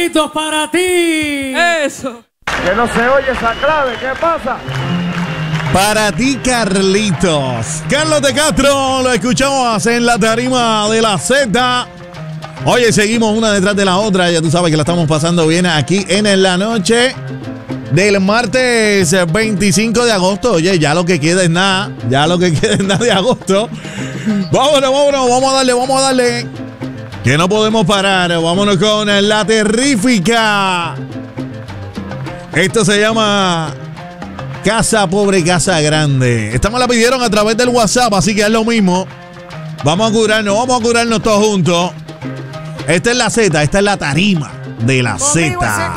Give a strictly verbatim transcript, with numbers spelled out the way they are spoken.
Carlitos, para ti. Eso. Que no se oye esa clave, ¿qué pasa? Para ti, Carlitos. Carlos de Castro, lo escuchamos en la tarima de la Z. Oye, seguimos una detrás de la otra. Ya tú sabes que la estamos pasando bien aquí en la noche del martes veinticinco de agosto. Oye, ya lo que queda es nada. Ya lo que queda es nada de agosto. Vámonos, vámonos, vamos a darle, vamos a darle. Que no podemos parar. Vámonos con la terrífica. Esto se llama Casa Pobre, Casa Grande. Esta me la pidieron a través del WhatsApp, así que es lo mismo. Vamos a curarnos, vamos a curarnos todos juntos. Esta es la Z, esta es la tarima de la Z.